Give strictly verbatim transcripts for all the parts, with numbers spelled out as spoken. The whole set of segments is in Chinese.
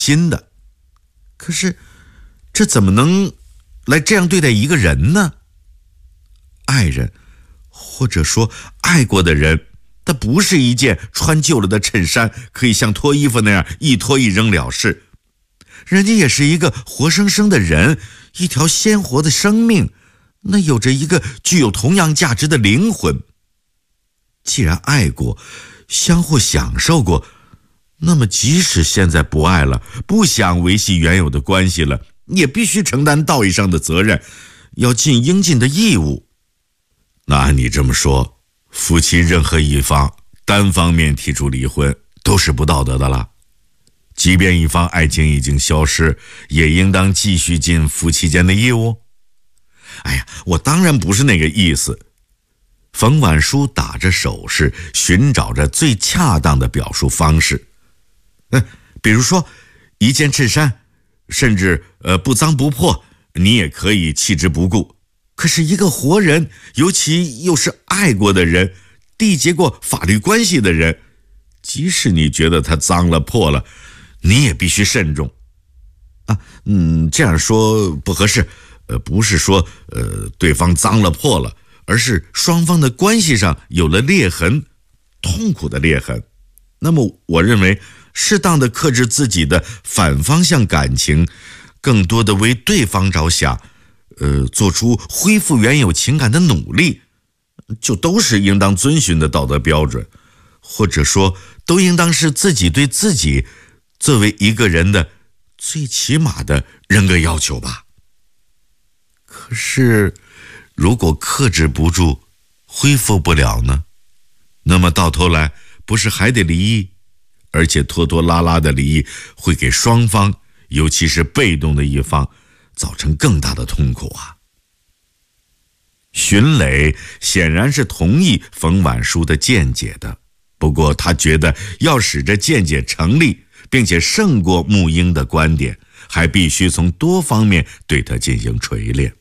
心的。可是这怎么能来这样对待一个人呢？爱人，或者说爱过的人，他不是一件穿旧了的衬衫，可以像脱衣服那样一脱一扔了事。人家也是一个活生生的人，一条鲜活的生命，那有着一个具有同样价值的灵魂。既然爱过，相互享受过，那么即使现在不爱了，不想维系原有的关系了，也必须承担道义上的责任，要尽应尽的义务。那按你这么说，夫妻任何一方单方面提出离婚都是不道德的了。即便一方爱情已经消失，也应当继续尽夫妻间的义务。哎呀，我当然不是那个意思。冯婉书打着手势，寻找着最恰当的表述方式。嗯，比如说一件衬衫，甚至呃不脏不破，你也可以弃之不顾。可是一个活人，尤其又是爱过的人，缔结过法律关系的人，即使你觉得他脏了破了，你也必须慎重。啊，嗯，这样说不合适，呃，不是说呃对方脏了破了，而是双方的关系上有了裂痕，痛苦的裂痕。那么我认为，适当的克制自己的反方向感情，更多的为对方着想，呃，做出恢复原有情感的努力，就都是应当遵循的道德标准，或者说都应当是自己对自己作为一个人的最起码的人格要求吧。可是如果克制不住，恢复不了呢？那么到头来不是还得离异？而且拖拖拉拉的离异会给双方，尤其是被动的一方，造成更大的痛苦啊。荀磊显然是同意冯婉书的见解的，不过他觉得要使这见解成立，并且胜过穆英的观点，还必须从多方面对他进行锤炼。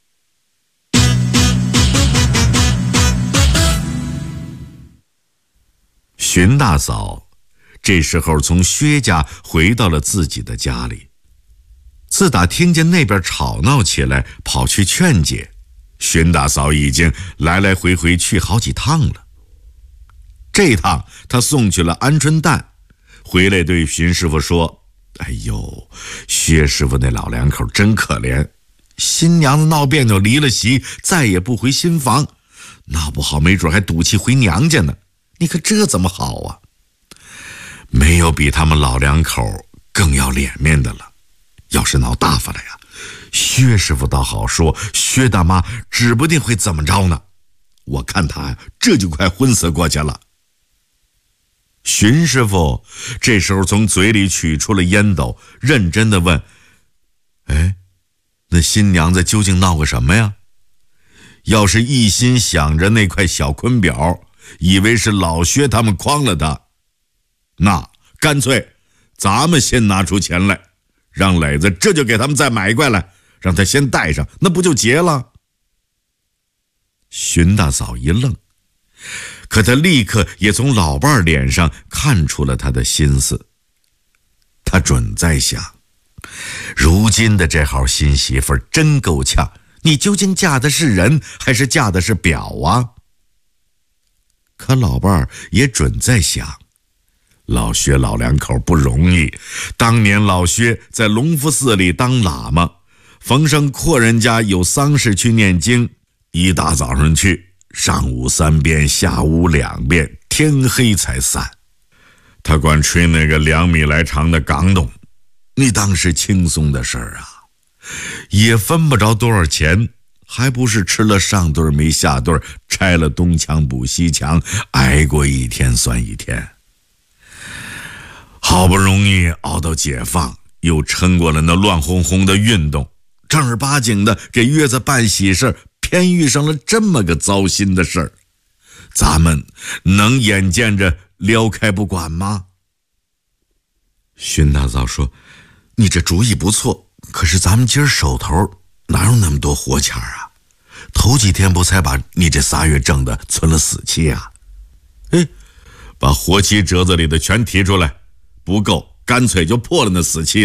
荀大嫂这时候从薛家回到了自己的家里，自打听见那边吵闹起来，跑去劝解，荀大嫂已经来来回回去好几趟了。这趟她送去了鹌鹑蛋，回来对荀师傅说：哎呦，薛师傅那老两口真可怜，新娘子闹别扭离了席，再也不回新房，闹不好没准还赌气回娘家呢，你可这怎么好啊？没有比他们老两口更要脸面的了，要是闹大发了呀，薛师傅倒好说，薛大妈指不定会怎么着呢，我看他呀这就快昏死过去了。荀师傅这时候从嘴里取出了烟斗，认真地问：哎，那新娘子究竟闹个什么呀？要是一心想着那块小坤表，以为是老薛他们诓了他，那干脆咱们先拿出钱来，让磊子这就给他们再买过来，让他先带上，那不就结了？荀大嫂一愣，可他立刻也从老伴儿脸上看出了他的心思。他准在想，如今的这号新媳妇真够呛，你究竟嫁的是人还是嫁的是表啊？可老伴儿也准在想，老薛老两口不容易，当年老薛在隆福寺里当喇嘛，逢上阔人家有丧事去念经，一大早上去，上午三遍，下午两遍，天黑才散。他管吹那个两米来长的港董，你当是轻松的事儿啊，也分不着多少钱，还不是吃了上顿没下顿，拆了东墙补西墙，挨过一天算一天。好不容易熬到解放，又撑过了那乱哄哄的运动，正儿八经的给月子办喜事，偏遇上了这么个糟心的事儿，咱们能眼见着撩开不管吗？荀大嫂说：你这主意不错，可是咱们今儿手头哪有那么多活钱啊？头几天不才把你这仨月挣的存了死期啊？哎，把活期折子里的全提出来，不够干脆就破了那死期。